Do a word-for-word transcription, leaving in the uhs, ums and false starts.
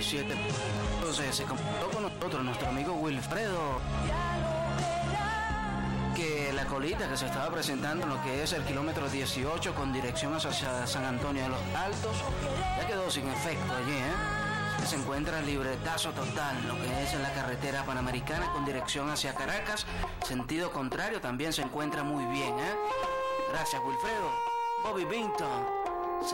y siete. Entonces se comunicó con nosotros nuestro amigo Wilfredo, que la colita que se estaba presentando en lo que es el kilómetro dieciocho con dirección hacia San Antonio de los Altos ya quedó sin efecto allí, ¿eh? Se encuentra libretazo total lo que es en la carretera panamericana con dirección hacia Caracas, sentido contrario también se encuentra muy bien, ¿eh? Gracias Wilfredo. Bobby Binton.